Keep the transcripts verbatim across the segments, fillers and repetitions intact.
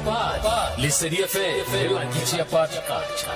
Papadi Lesedi F M la kitse ya Patakacha.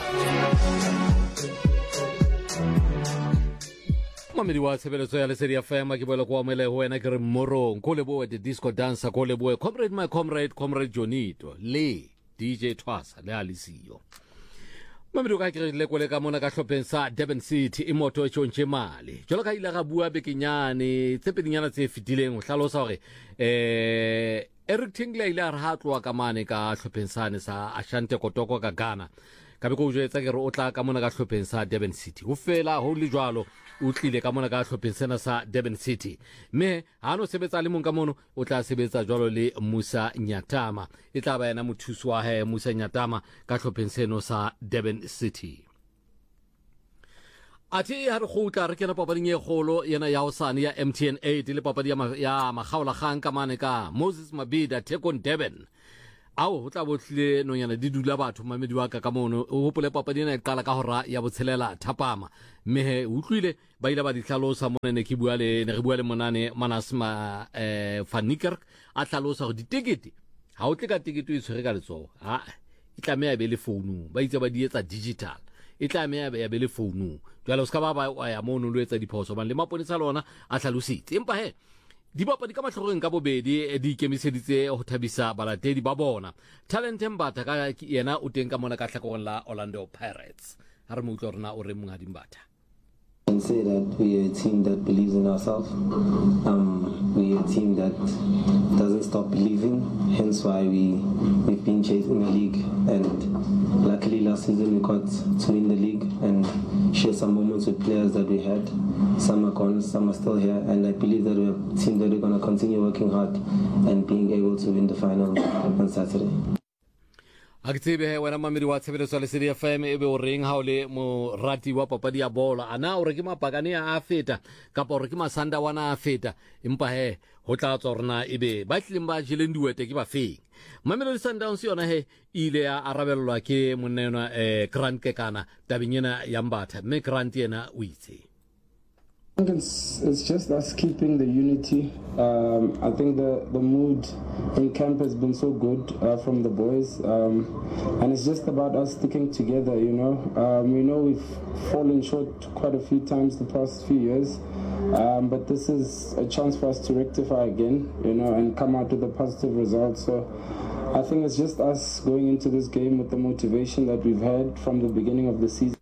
Mamedi wa tshebeletso ya Lesedi F M ke boela kwa mele ho wena ke re morong ko leboe the disco dancer ko leboe comrade my comrade comrade Jonito le D J Twasa le Alisiyo. Mamedi ka ke le kwele ka mona ka hlopheng sa Durban City imoto e tshontshe mali jolo ka ile ga bua bekenyane tse pedinyana tse fitileng o hlalosa hore eh Eric Tingley ile a re ha tloa ka mane ka hlopheng sane sa Ashanti Kotoko ka Ghana ka be go jwetsa ke re o tla ka mona ka hlopheng sa Durban City ho fela ho le jwalo o tlile ka mona ka hlopheng sena sa Durban City me ha no sebetsa le mong ka mono o tla sebetsa jwalo le Musa Nyatama e tla ba yena mothusi wa hae Musa Nyatama ka hlopheng seno sa Durban City. Ati ha re khutla re kena papading e kgolo yena ya osane ya M T N eight le papadi ya magaola gang ka mane ka Moses Mabida Tekon Durban ao ho tla botlile no yana di dula batho mamedi wa ka ka mono o hopole papadi ena e qala ka hora ya botshelela thapama mehe utlwile ba ile ba di hlalosa mona ne ke bua le ne re bua le monane Manasma eh van Niekerk a hlalosa go ditikete ha o tle ka tikete o tshwere ka letso ha e tla me ya be le phone ba itse ba di etsa digital e tla me ya be le phone jwale o ska ba ba ya mono lo etsa diphoso ba le maponisa lona a hlalositse empa he di bapadi ka mahlogong ka bobedi di ikemiseditse ho thabisa balatedi ba bona. Talent Mbatha ka yena o teng ka mona ka hlakoreng la Orlando Pirates ha re mo utlwa rena o re Monghadi Mbatha. I can say that we are a team that believes in ourselves. Um, we are a team that doesn't stop believing, hence why we, we've been chasing the league. And luckily last season we got to win the league and share some moments with players that we had. Some are gone, some are still here. And I believe that we're a team that we're going to continue working hard and being able to win the final on Saturday. Akitsebe wena mamedi wa tshebeletso ya Lesedi F M ebe o reng ha o le mo rati wa papadi ya bola ana o re ke mapakane a feta kapa o re ke masanda wana a feta empa he ho tla tswa rena ebe ba tlileng ba jeleng diwete ke ba feng Mamelodi Sundowns yona he ile ya arabellwa ke monena eh Grant Kekana tabinyena ya Mbatha me Grant yena o itse. I think it's, it's just us keeping the unity. Um, I think the, the mood in camp has been so good uh, from the boys. Um, and it's just about us sticking together, you know. Um, we know we've fallen short quite a few times the past few years. Um, but this is a chance for us to rectify again, you know, and come out with a positive result. So I think it's just us going into this game with the motivation that we've had from the beginning of the season.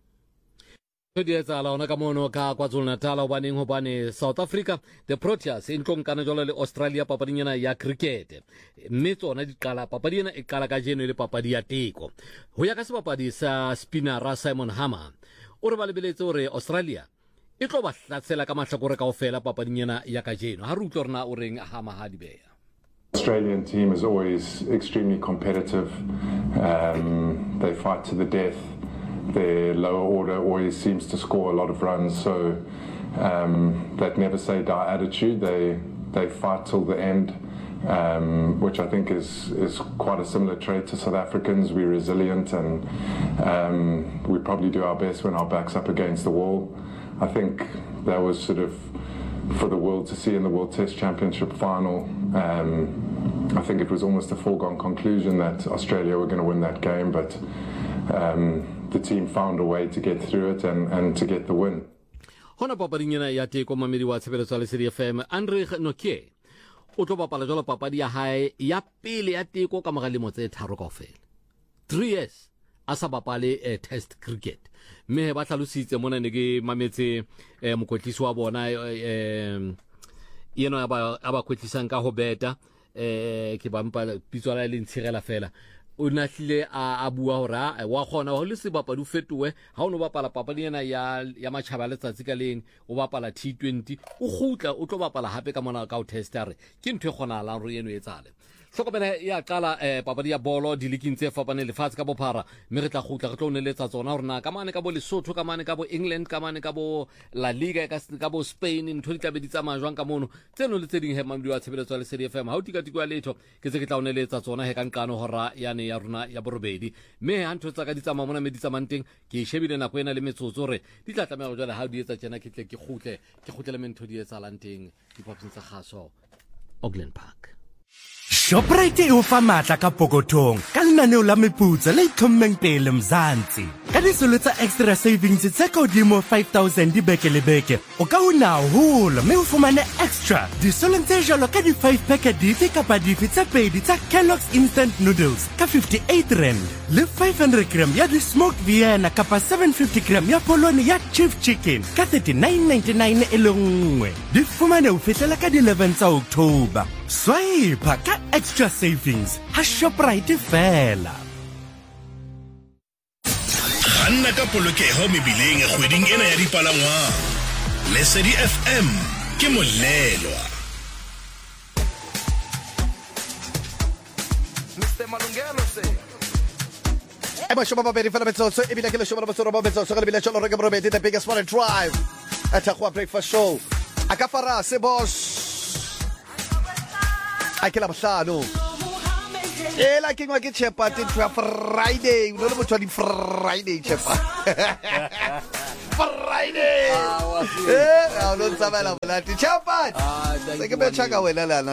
Dietsala ona ka mono ka KwaZulu-Natal obaneng hobane South Africa the Proteas in tlonkana jolo le Australia papading ena ya cricket mme tsona di qala papadi ena e qala ka jeno le papadi ya teko ho ya ka sebapadi sa spinner ra Simon Hammer o re ba lebeletse hore Australia e tlo ba hlatsela ka mahlakore kaofela papading ena ya ka jeno ha re utlwa rena o reng Hammer ha di beya. Australian team is always extremely competitive. Um, they fight to the death. Their lower order always seems to score a lot of runs, so um, that never say die attitude. They they fight till the end, um, which I think is is quite a similar trait to South Africans. We're resilient and um, we probably do our best when our back's up against the wall. I think that was sort of for the world to see in the World Test Championship final. Um, I think it was almost a foregone conclusion that Australia were going to win that game, but um, the team found a way to get through it and, and to get the win. Hona papading ena ya teko mamedi wa tshebeletso ya Lesedi F M Andre Nokie o tlo bapala jolo papadi ya hae ya pele ya teko ka magalemo tse tharo kaofela three years a sa bapale eh, test cricket mme ba hlalositse mona ne ke mametse eh, mokotlisi wa bona eh yena ba aba kwetlisang ka ho beta eh ke ba mpa pitso la le ntshirela fela o nahlile a bua hora wa khona ho le se bapadi o fetoe ha o no bapala papadi ena ya ya matjhaba letsatsi ka leng o bapala T twenty o khutla o tlo bapala hape ka mona ka o testare ke ntwe khona la re eno etsale hlokomela ya qala eh papadi ya bolo diliking tse fapane lefatshe ka bophara mme re tla khutla re tlo neletsa tsona hore na ka mane ka bo Lesotho ka mane ka bo England ka mane ka bo La Liga ka bo Spain ntho di tlabe di tsamaya jwang ka mono tseno le tse ding he mamdi wa tshebeletso ya Lesedi F M ha o tika tikwa letho ke tse ke tla o neletsa tsona he ka nkano hora yane ya runa ya borobedi mme ha ntho tsa ka di tsamaya mona me di tsamanteng ke shebile nako ena le metsotso re di tla tsamaya jwale ha di etsa tsena ke tle ke khutle ke khutle le mentho di etsa lanteng di papatsa kgaso Auckland Park. Shoprite e o fa matla ka pokothong ka lenaneo la meputso le itlhommeng pele Mzansi. Ka disolo tsa extra savings tse ka hodimo five thousand beke le beke, o ka una haholo mme o fumane extra disolong tse jalo ka di five packet dife kapa dife tse pedi tsa Kellogg's instant noodles ka fifty-eight rand, le five hundred gram ya di smoked Vienna kapa seven fifty gram ya polone ya chief chicken ka thirty-nine ninety-nine e le nngwe. Di fumane ho fihlela ka di eleven tsa October. Swipe ka extra savings ha Shoprite fela. Hanna ka polokeho mebileng e kgweding ena ya dipalangwang. Lesedi F M ke molelwa. Mister Malungelo se e ba shoma ba bedi fela metsotso e bile ke le shoma ba tsoro ba metsotso ka lebile tsholo re ke robedi the biggest morning drive at a breakfast show akafara se boss akela bohlano e la ke ngwa ke chepa te twa Friday no le motho di Friday chepa Friday eh a lo tsabela bolati chepa se ke be chaka wena la